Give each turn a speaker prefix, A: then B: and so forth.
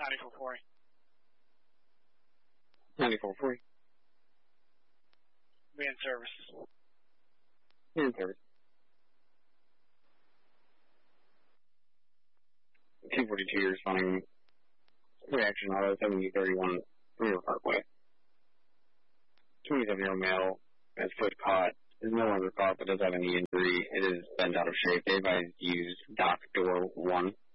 A: 9440.
B: 9440.
A: Be in service.
B: In service. 242, you're responding. Reaction auto 7031 River Parkway. 27-year-old male has foot caught. Is no longer caught but does have a knee injury. It is bent out of shape. They advised use dock door 1.